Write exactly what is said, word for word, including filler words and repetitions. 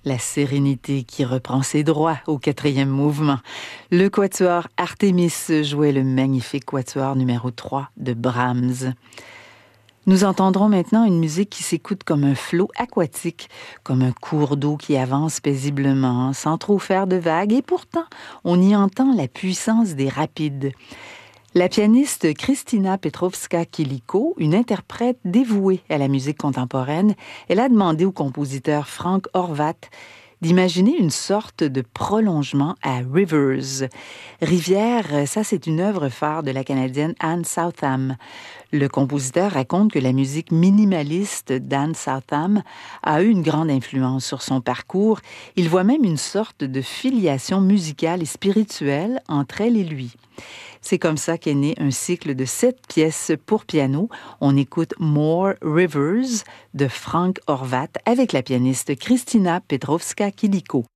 La sérénité qui reprend ses droits au quatrième mouvement. Le quatuor Artemis jouait le magnifique quatuor numéro trois de Brahms. Nous entendrons maintenant une musique qui s'écoute comme un flot aquatique, comme un cours d'eau qui avance paisiblement, sans trop faire de vagues, et pourtant, on y entend la puissance des rapides. La pianiste Kristina Petrovska-Kiliko, une interprète dévouée à la musique contemporaine, elle a demandé au compositeur Frank Horvat d'imaginer une sorte de prolongement à Rivers. Rivière, ça c'est une œuvre phare de la Canadienne Anne Southam. Le compositeur raconte que la musique minimaliste d'Anne Southam a eu une grande influence sur son parcours. Il voit même une sorte de filiation musicale et spirituelle entre elle et lui. C'est comme ça qu'est né un cycle de sept pièces pour piano. On écoute More Rivers de Frank Horvat avec la pianiste Kristina Petrovska-Kiliko.